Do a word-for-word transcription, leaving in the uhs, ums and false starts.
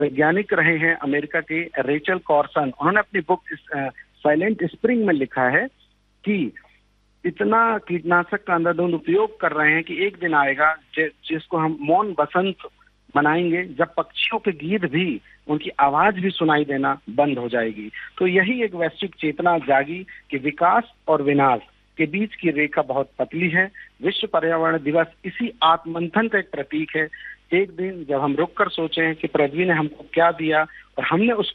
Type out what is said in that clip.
वैज्ञानिक रहे हैं अमेरिका के रेचल कॉर्सन। उन्होंने अपनी बुक साइलेंट स्प्रिंग में लिखा है कि इतना कीटनाशक का अंधाधुंध उपयोग कर रहे हैं कि एक दिन आएगा जिसको हम मौन बसंत मनाएंगे, जब पक्षियों के गीत भी, उनकी आवाज भी सुनाई देना बंद हो जाएगी। तो यही एक वैश्विक चेतना जागी कि विकास और विनाश के बीच की रेखा बहुत पतली है। विश्व पर्यावरण दिवस इसी आत्ममंथन का एक प्रतीक है। एक दिन जब हम रुक कर सोचें कि पृथ्वी ने हमको क्या दिया और हमने उस